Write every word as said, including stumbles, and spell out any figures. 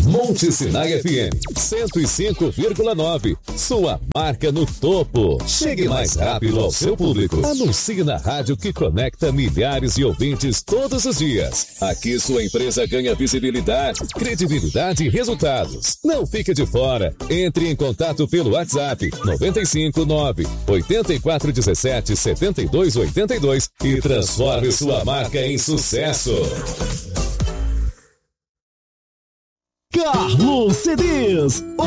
Monte Sinai F M cento e cinco vírgula nove. Sua marca no topo. Chegue mais rápido ao seu público. Anuncie na rádio que conecta milhares de ouvintes todos os dias. Aqui sua empresa ganha visibilidade, credibilidade e resultados. Não fique de fora. Entre em contato pelo WhatsApp nove cinco nove, oito quatro um sete, sete dois oito dois e transforme sua marca em sucesso. Carlos C Ds.